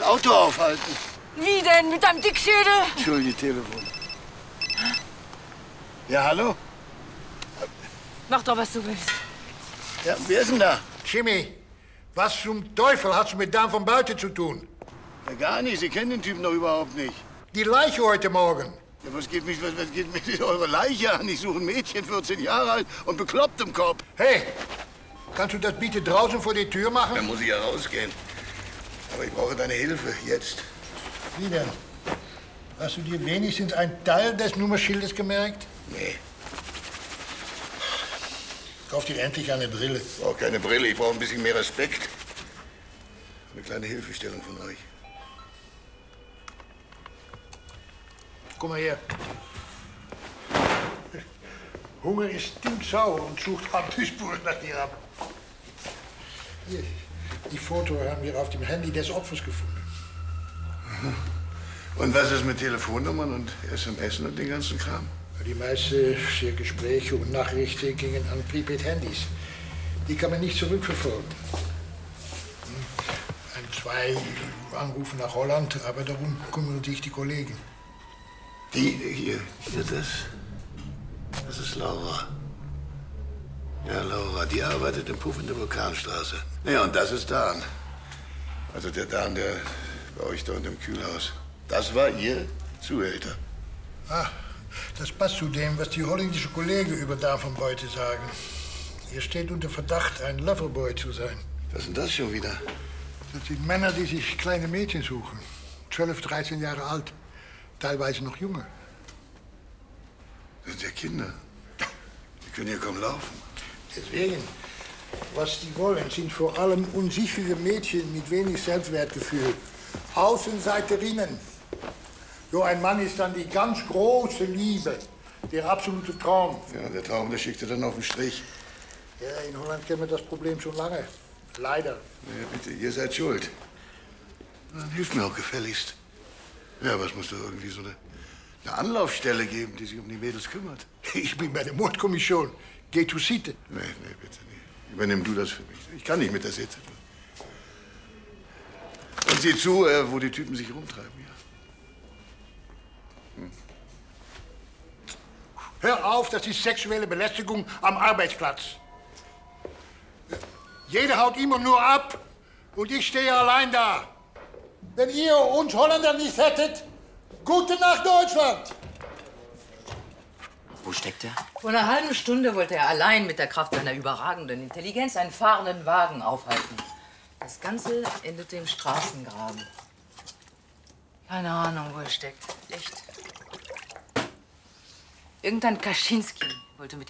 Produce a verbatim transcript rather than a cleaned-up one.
Auto aufhalten. Wie denn? Mit deinem Dickschädel? Entschuldige, Telefon. Ja, hallo? Mach doch, was du willst. Ja, wer ist denn da? Jimmy, was zum Teufel hast du mit Dan von Buiten zu tun? Ja, gar nicht. Sie kennen den Typen doch überhaupt nicht. Die Leiche heute Morgen. Ja, was geht mich, was, was geht mich mit eurer Leiche an? Ich suche ein Mädchen, vierzehn Jahre alt und bekloppt im Kopf. Hey, kannst du das bitte draußen vor die Tür machen? Dann muss ich ja rausgehen. Aber ich brauche deine Hilfe, jetzt. Wie denn? Hast du dir wenigstens einen Teil des Nummerschildes gemerkt? Nee, Kauf dir endlich eine Brille. ich brauche keine Brille, ich brauche ein bisschen mehr Respekt. Eine kleine Hilfestellung von euch. Komm mal her. Hunger ist stinksauer und sucht Abdurchspuren nach dir ab. Hier, die Foto haben wir auf dem Handy des Opfers gefunden. Und was ist mit Telefonnummern und S M S und den ganzen Kram? Die meisten der Gespräche und Nachrichten gingen an Prepaid-Handys. Die kann man nicht zurückverfolgen. Ein, zwei Anrufe nach Holland, aber darum kümmern sich die Kollegen. Die hier, hier das, das ist Laura. Ja, Laura, die arbeitet im Puff in der Vulkanstraße. Ja, und das ist Dan. Also der Dan, der bei euch da unten im Kühlhaus. Das war ihr Zuhälter. Ah, das passt zu dem, was die holländische Kollegen über Dan von Beute sagen. Er steht unter Verdacht, ein Loverboy zu sein. Was ist denn das schon wieder? Das sind Männer, die sich kleine Mädchen suchen. zwölf, dreizehn Jahre alt. Teilweise noch jünger. Das sind ja Kinder. Die können ja kaum laufen. Deswegen, was die wollen, sind vor allem unsichere Mädchen mit wenig Selbstwertgefühl. Außenseiterinnen. So ein Mann ist dann die ganz große Liebe, der absolute Traum. Ja, der Traum, der schickt er dann auf den Strich. Ja, in Holland kennen wir das Problem schon lange. Leider. Ja, bitte, ihr seid schuld. Dann hilft mir auch gefälligst. Ja, aber es muss doch irgendwie so eine, eine Anlaufstelle geben, die sich um die Mädels kümmert. Ich bin bei der Mordkommission. Geh zu Sitte. Nee, nee, bitte nicht. Übernimm du das für mich. Ich kann nicht mit der Sitte. Und sieh zu, äh, wo die Typen sich rumtreiben, ja. Hm. Hör auf, das ist sexuelle Belästigung am Arbeitsplatz. Jeder haut immer nur ab und ich stehe allein da. Wenn ihr uns Holländer nicht hättet, gute Nacht Deutschland! Wo steckt er? Vor einer halben Stunde wollte er allein mit der Kraft seiner überragenden Intelligenz einen fahrenden Wagen aufhalten. Das Ganze endete im Straßengraben. Keine Ahnung, wo er steckt. Echt. Irgendein Kaczynski wollte mit ihm